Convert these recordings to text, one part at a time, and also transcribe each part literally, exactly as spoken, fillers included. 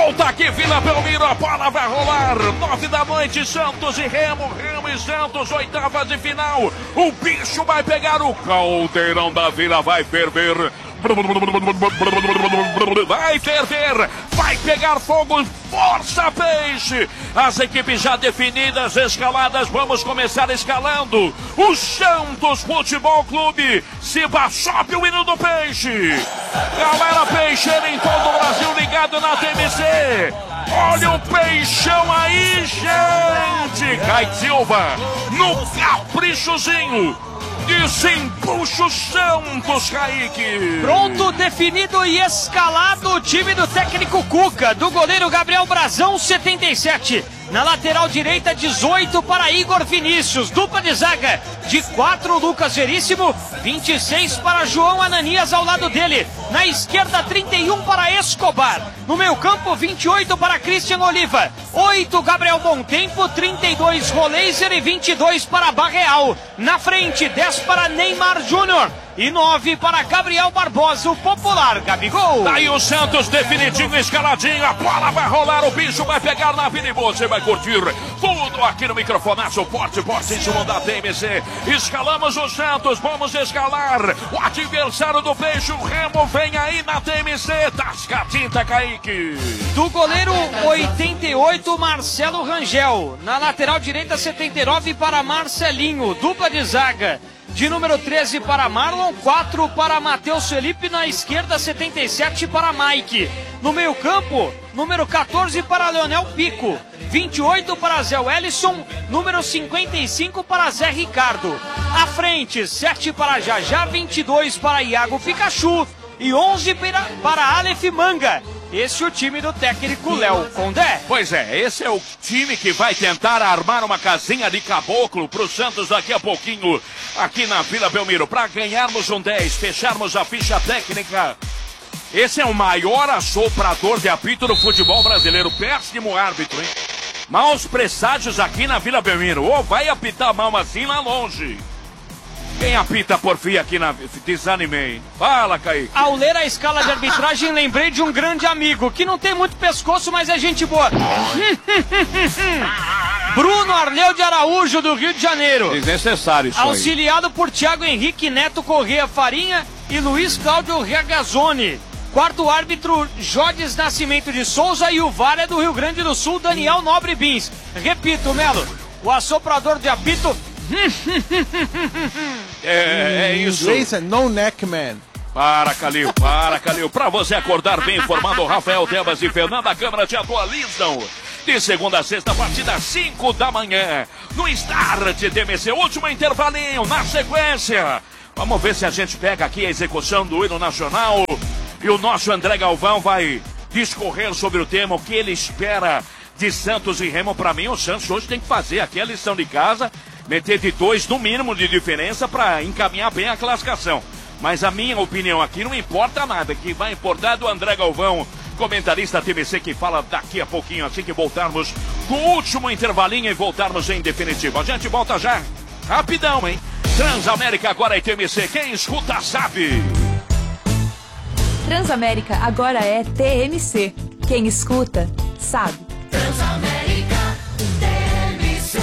volta aqui, Vila Belmiro, a bola vai rolar. Nove da noite, Santos e Remo, Remo e Santos, oitava de final. O bicho vai pegar, o caldeirão da Vila vai ferver. Vai ferver, vai pegar fogo, força Peixe. As equipes já definidas, escaladas, vamos começar escalando. O Santos Futebol Clube, Siba, sobe o hino do Peixe. Galera peixeira em todo o Brasil ligado na T M C. Olha o Peixão aí, gente. Caio Silva, no caprichozinho. Desempuxa o Santos, Kaique. Pronto, definido e escalado o time do técnico Cuca. Do goleiro Gabriel Brazão, setenta e sete. Na lateral direita, dezoito para Igor Vinícius. Dupla de zaga de quatro, Lucas Veríssimo. vinte e seis para João Ananias ao lado dele. Na esquerda, trinta e um para Escobar. No meio campo, vinte e oito para Christian Oliva. oito, Gabriel Bontempo. trinta e dois, Roleiser e vinte e dois para Barreal. Na frente, dez para Neymar Júnior. E nove para Gabriel Barbosa, o popular Gabigol. Daí o Santos definitinho, escaladinho. A bola vai rolar, o bicho vai pegar na vida e você vai curtir tudo aqui no microfonaço. Forte, forte em cima da T M C. Escalamos o Santos, vamos escalar o adversário do Peixe. O Remo vem aí na T M C. Tasca a tinta, Kaique. Do goleiro oitenta e oito, Marcelo Rangel. Na lateral direita, setenta e nove para Marcelinho. Dupla de zaga. De número treze para Marlon, quatro para Matheus Felipe, na esquerda setenta e sete para Mike. No meio campo, número quatorze para Leonel Pico, vinte e oito para Zé Wellison, número cinquenta e cinco para Zé Ricardo. À frente, sete para Jajá, vinte e dois para Iago Pikachu e onze para, para Aleph Manga. Esse é o time do técnico Léo Condé. Pois é, esse é o time que vai tentar armar uma casinha de caboclo pro Santos daqui a pouquinho, aqui na Vila Belmiro, para ganharmos um dez, fecharmos a ficha técnica. Esse é o maior assoprador de apito do futebol brasileiro, péssimo árbitro, hein? Maus presságios aqui na Vila Belmiro, ou oh, vai apitar mal assim lá longe. Quem apita por fim aqui na... Desanimei. Fala, Kaique. Ao ler a escala de arbitragem, lembrei de um grande amigo, que não tem muito pescoço, mas é gente boa. Bruno Arleu de Araújo, do Rio de Janeiro. Desnecessário isso aí. Auxiliado por Thiago Henrique Neto Corrêa Farinha e Luiz Cláudio Regazzoni. Quarto árbitro, Jodes Nascimento de Souza, e o V A R é do Rio Grande do Sul, Daniel Nobre Bins. Repito, Melo, o assoprador de apito... É, é isso. Inglês é no neck man. Para, Calil, para, Calil. Para você acordar bem informado, Rafael Tebas e Fernanda Câmara te atualizam. De segunda a sexta, a partir das cinco da manhã. No Start T M C, último intervalinho, na sequência. Vamos ver se a gente pega aqui a execução do hino nacional. E o nosso André Galvão vai discorrer sobre o tema, o que ele espera de Santos e Remo. Para mim, o Santos hoje tem que fazer aqui a lição de casa. Meter de dois no mínimo de diferença para encaminhar bem a classificação. Mas a minha opinião aqui não importa nada. Que vai importar do André Galvão, comentarista T V C, que fala daqui a pouquinho, assim que voltarmos do último intervalinho e voltarmos em definitivo. A gente volta já rapidão, hein? Transamérica agora é T M C. Quem escuta sabe. Transamérica agora é T M C. Quem escuta sabe. Transamérica T M C.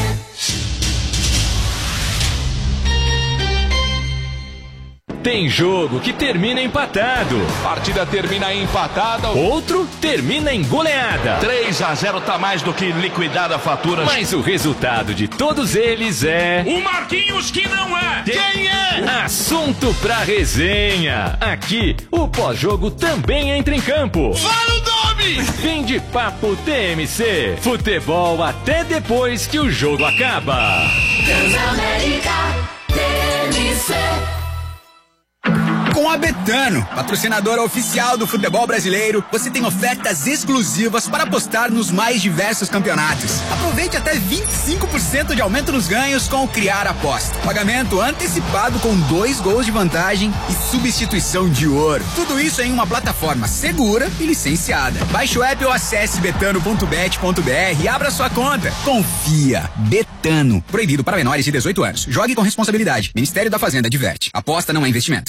Tem jogo que termina empatado. Partida termina empatada. Outro termina em goleada. três a zero tá mais do que liquidada a fatura. Mas o resultado de todos eles é... O Marquinhos que não é. Quem é? Assunto pra resenha. Aqui, o pós-jogo também entra em campo. Fala o nome! Fim de papo T M C. Futebol até depois que o jogo acaba. Transamérica T M C. Com a Betano, patrocinadora oficial do futebol brasileiro, você tem ofertas exclusivas para apostar nos mais diversos campeonatos. Aproveite até vinte e cinco por cento de aumento nos ganhos com o Criar Aposta. Pagamento antecipado com dois gols de vantagem e substituição de ouro. Tudo isso em uma plataforma segura e licenciada. Baixe o app ou acesse betano ponto bet ponto br e abra sua conta. Confia. Betano. Proibido para menores de dezoito anos. Jogue com responsabilidade. Ministério da Fazenda adverte. Aposta não é investimento.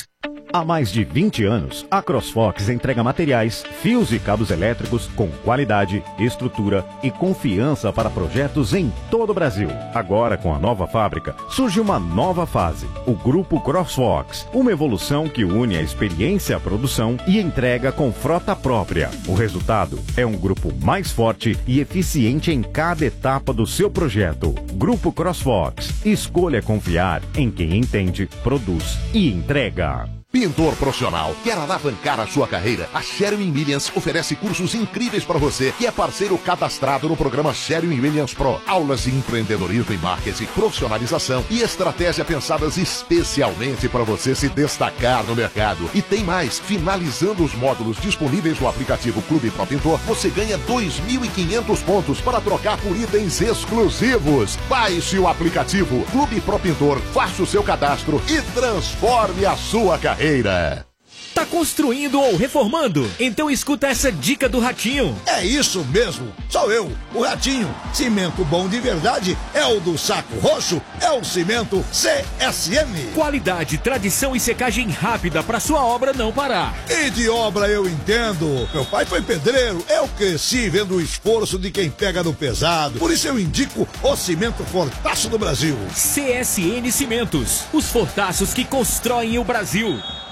Há mais de vinte anos, a CrossFox entrega materiais, fios e cabos elétricos com qualidade, estrutura e confiança para projetos em todo o Brasil. Agora, com a nova fábrica, surge uma nova fase, o Grupo CrossFox, uma evolução que une a experiência à produção e entrega com frota própria. O resultado é um grupo mais forte e eficiente em cada etapa do seu projeto. Grupo CrossFox. Escolha confiar em quem entende, produz e entrega. Pintor profissional, quer alavancar a sua carreira? A Sherwin Williams oferece cursos incríveis para você que é parceiro cadastrado no programa Sherwin Williams Pro. Aulas de empreendedorismo e marketing, profissionalização e estratégia pensadas especialmente para você se destacar no mercado. E tem mais, finalizando os módulos disponíveis no aplicativo Clube Pro Pintor, você ganha dois mil e quinhentos pontos para trocar por itens exclusivos. Baixe o aplicativo Clube Pro Pintor, faça o seu cadastro e transforme a sua carreira. Tá construindo ou reformando? Então escuta essa dica do Ratinho. É isso mesmo, sou eu, o Ratinho. Cimento bom de verdade é o do Saco Roxo, é o cimento C S M. Qualidade, tradição e secagem rápida para sua obra não parar. E de obra eu entendo. Meu pai foi pedreiro, eu cresci vendo o esforço de quem pega no pesado. Por isso eu indico o cimento Fortaço do Brasil. C S N Cimentos, os fortaços que constroem o Brasil.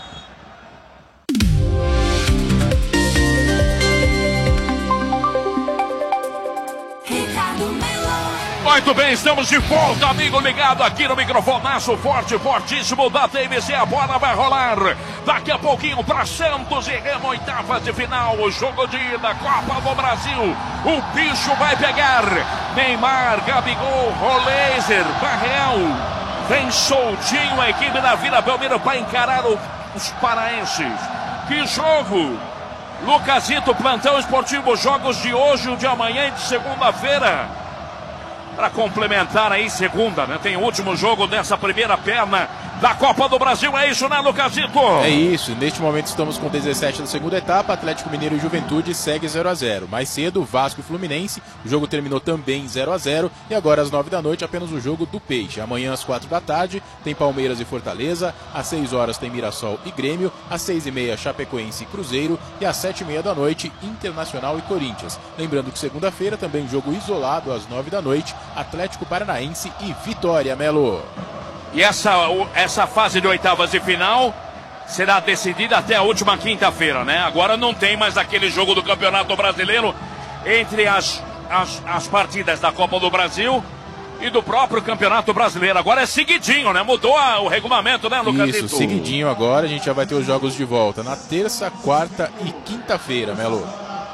Muito bem, estamos de volta, amigo ligado aqui no microfonaço forte, fortíssimo da T M C. A bola vai rolar daqui a pouquinho para Santos e Remo, oitavas de final, o jogo de ida, Copa do Brasil. O bicho vai pegar. Neymar, Gabigol, Roleiser, Barreal. Vem soltinho a equipe da Vila Belmiro para encarar o, os paraenses. Que jogo! Lucasito, plantão esportivo, jogos de hoje, o de amanhã e de segunda-feira. Para complementar aí segunda, né? Tem o último jogo dessa primeira perna da Copa do Brasil, é isso, né, Lucasito? É isso, neste momento estamos com dezessete da segunda etapa, Atlético Mineiro e Juventude segue zero a zero. Mais cedo, Vasco e Fluminense, o jogo terminou também zero a zero e agora às nove da noite apenas o jogo do Peixe. Amanhã às quatro da tarde tem Palmeiras e Fortaleza, às seis horas tem Mirassol e Grêmio, às seis e meia Chapecoense e Cruzeiro e às sete e meia da noite Internacional e Corinthians. Lembrando que segunda-feira também jogo isolado às nove da noite, Atlético Paranaense e Vitória, Melo. E essa, essa fase de oitavas de final será decidida até a última quinta-feira, né? Agora não tem mais aquele jogo do Campeonato Brasileiro entre as, as, as partidas da Copa do Brasil e do próprio Campeonato Brasileiro. Agora é seguidinho, né? Mudou a, o regulamento, né, Lucasito? Isso, seguidinho agora. A gente já vai ter os jogos de volta na terça, quarta e quinta-feira, Melo.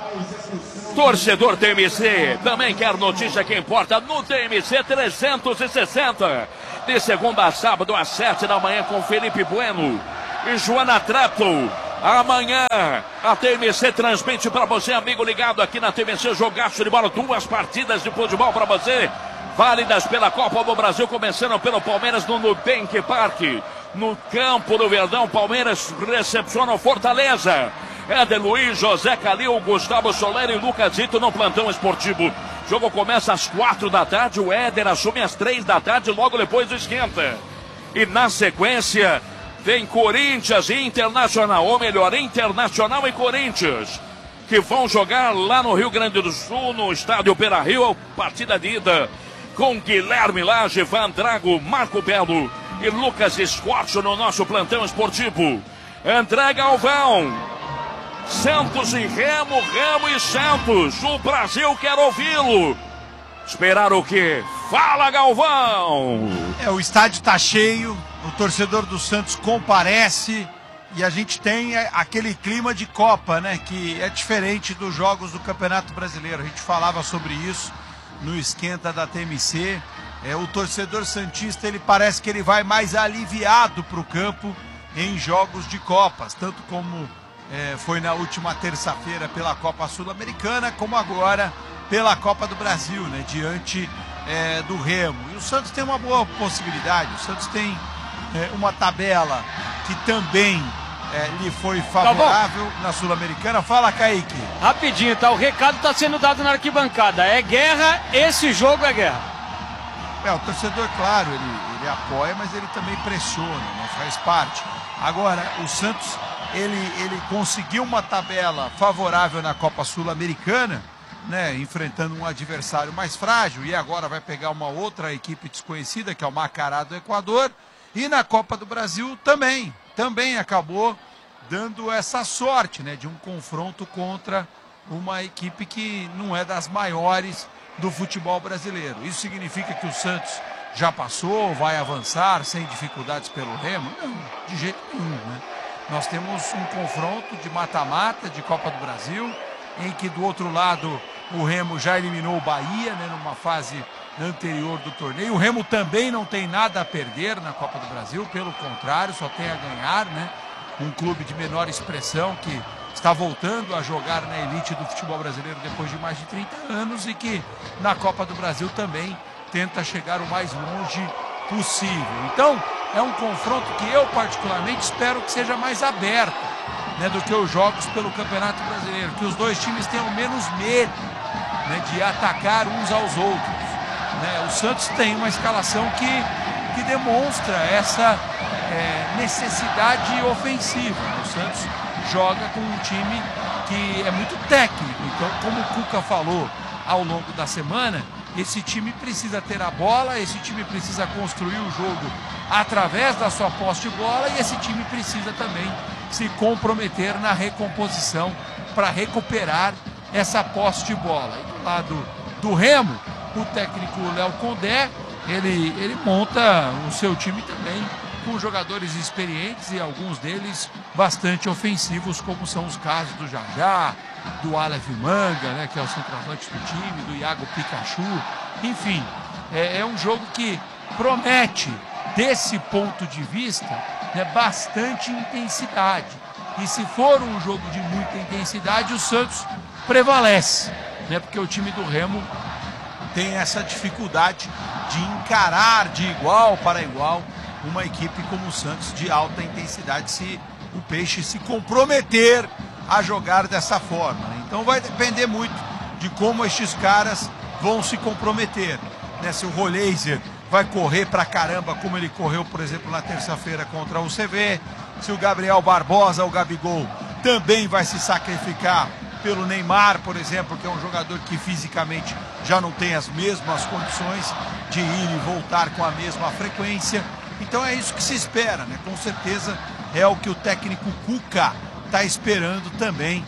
Torcedor T M C também quer notícia que importa no T M C trezentos e sessenta. De segunda a sábado às sete da manhã com Felipe Bueno e Joana Treptow. Amanhã a T M C transmite para você, amigo ligado aqui na T M C, jogaço de bola, duas partidas de futebol para você, válidas pela Copa do Brasil, começando pelo Palmeiras no Nubank Park, no Campo do Verdão. Palmeiras recepciona o Fortaleza. Éder Luiz, José Calil, Gustavo Soler e Lucasito no plantão esportivo. O jogo começa às quatro da tarde, o Éder assume às três da tarde, logo depois do esquenta. E na sequência vem Corinthians e Internacional, ou melhor, Internacional e Corinthians, que vão jogar lá no Rio Grande do Sul, no estádio Beira-Rio, partida de ida com Guilherme Lage, Van Drago, Marco Belo e Lucas Escorcho no nosso plantão esportivo. André Galvão. Santos e Remo, Remo e Santos. O Brasil quer ouvi-lo. Esperar o quê? Fala, Galvão! É, o estádio está cheio, o torcedor do Santos comparece e a gente tem aquele clima de Copa, né? Que é diferente dos jogos do Campeonato Brasileiro. A gente falava sobre isso no esquenta da T M C. É, o torcedor santista, ele parece que ele vai mais aliviado para o campo em jogos de Copas, tanto como É, foi na última terça-feira pela Copa Sul-Americana, como agora pela Copa do Brasil, né, diante é, do Remo. E o Santos tem uma boa possibilidade, o Santos tem é, uma tabela que também é, lhe foi favorável tá na Sul-Americana. Fala, Kaique. Rapidinho, tá? O recado tá sendo dado na arquibancada. É guerra, esse jogo é guerra. É, o torcedor, claro, ele, ele apoia, mas ele também pressiona, né, faz parte. Agora, o Santos, ele, ele conseguiu uma tabela favorável na Copa Sul-Americana, né, enfrentando um adversário mais frágil, e agora vai pegar uma outra equipe desconhecida, que é o Macará do Equador, e na Copa do Brasil também, também acabou dando essa sorte, né, de um confronto contra uma equipe que não é das maiores do futebol brasileiro. Isso significa que o Santos já passou, vai avançar sem dificuldades pelo Remo? Não, de jeito nenhum, né? Nós temos um confronto de mata-mata de Copa do Brasil, em que do outro lado o Remo já eliminou o Bahia, né, numa fase anterior do torneio. O Remo também não tem nada a perder na Copa do Brasil, pelo contrário, só tem a ganhar, né? Um clube de menor expressão que está voltando a jogar na elite do futebol brasileiro depois de mais de trinta anos e que na Copa do Brasil também tenta chegar o mais longe possível. Então, é um confronto que eu particularmente espero que seja mais aberto, né, do que os jogos pelo Campeonato Brasileiro, que os dois times tenham menos medo, né, de atacar uns aos outros, né? O Santos tem uma escalação que, que demonstra essa é, necessidade ofensiva. O Santos joga com um time que é muito técnico, então, como o Cuca falou ao longo da semana, esse time precisa ter a bola, esse time precisa construir o jogo através da sua posse de bola e esse time precisa também se comprometer na recomposição para recuperar essa posse de bola. E do lado do Remo, o técnico Léo Condé, ele, ele monta o seu time também com jogadores experientes e alguns deles bastante ofensivos, como são os casos do Jajá, do Aleph Manga, né, que é o centroavante do time, do Iago Pikachu. Enfim, é, é um jogo que promete, desse ponto de vista, né, bastante intensidade. E se for um jogo de muita intensidade, o Santos prevalece, né, porque o time do Remo tem essa dificuldade de encarar de igual para igual uma equipe como o Santos de alta intensidade, se o Peixe se comprometer a jogar dessa forma. Então vai depender muito de como estes caras vão se comprometer, né? Se o Roleiser vai correr pra caramba como ele correu, por exemplo, na terça-feira contra o C V, se o Gabriel Barbosa, o Gabigol, também vai se sacrificar pelo Neymar, por exemplo, que é um jogador que fisicamente já não tem as mesmas condições de ir e voltar com a mesma frequência. Então é isso que se espera, né? Com certeza é o que o técnico Cuca está esperando também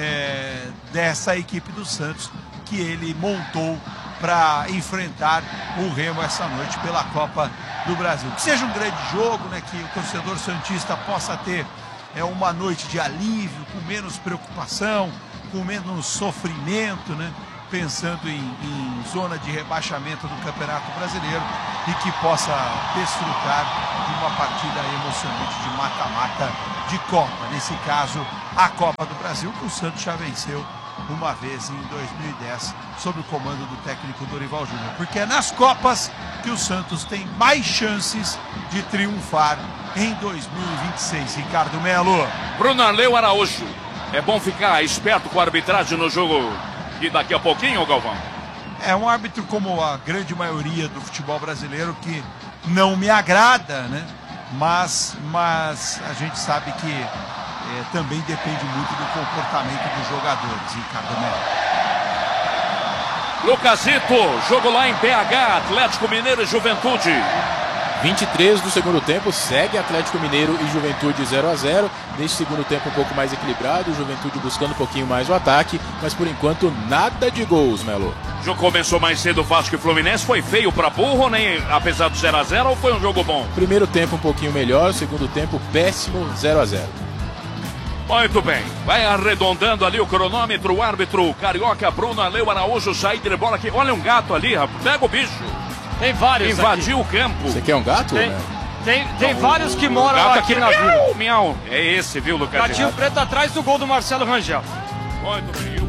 é, dessa equipe do Santos, que ele montou para enfrentar o Remo essa noite pela Copa do Brasil. Que seja um grande jogo, né? Que o torcedor santista possa ter é, uma noite de alívio, com menos preocupação, com menos sofrimento, né? Pensando em, em zona de rebaixamento do Campeonato Brasileiro e que possa desfrutar de uma partida emocionante de mata-mata de Copa. Nesse caso, a Copa do Brasil, que o Santos já venceu uma vez em dois mil e dez, sob o comando do técnico Dorival Júnior. Porque é nas Copas que o Santos tem mais chances de triunfar em dois mil e vinte e seis. Ricardo Melo. Bruno Arleu Araújo. É bom ficar esperto com a arbitragem no jogo e daqui a pouquinho, Galvão? É um árbitro como a grande maioria do futebol brasileiro que não me agrada, né? Mas, mas a gente sabe que é, também depende muito do comportamento dos jogadores, Ricardo Melo. Lucasito, jogo lá em B H, Atlético Mineiro e Juventude. vinte e três do segundo tempo, segue Atlético Mineiro e Juventude zero a zero. Neste segundo tempo um pouco mais equilibrado, Juventude buscando um pouquinho mais o ataque, mas por enquanto nada de gols, Melo. O jogo começou mais cedo, Vasco e Fluminense. Foi feio para burro, nem apesar do zero a zero, ou foi um jogo bom? Primeiro tempo um pouquinho melhor, segundo tempo péssimo, zero a zero. Muito bem, vai arredondando ali o cronômetro, o árbitro carioca Bruno Arleu Araújo sai de bola aqui. Olha um gato ali, rapaz, pega o bicho. Tem vários. Invadiu aqui. o campo. Você quer um gato? Tem, né? tem, tem Não, vários o, que o moram aqui, aqui na miau, vila. Miau, é esse, viu, Lucas? Gatinho preto atrás do gol do Marcelo Rangel. Muito bem.